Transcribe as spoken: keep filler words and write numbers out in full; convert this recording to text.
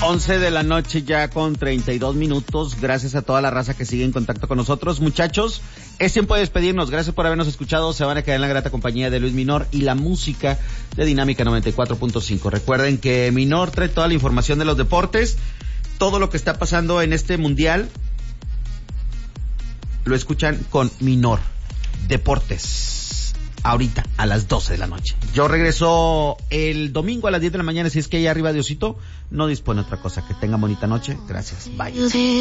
once de la noche ya con treinta y dos minutos. Gracias a toda la raza que sigue en contacto con nosotros. Muchachos, es tiempo de despedirnos. Gracias por habernos escuchado. Se van a quedar en la grata compañía de Luis Minor y la música de Dinámica noventa y cuatro punto cinco. Recuerden que Minor trae toda la información de los deportes. Todo lo que está pasando en este mundial lo escuchan con Minor Deportes, ahorita a las doce de la noche. Yo regreso el domingo a las diez de la mañana, si es que ahí arriba Diosito no dispone otra cosa. Que tengan bonita noche. Gracias. Bye.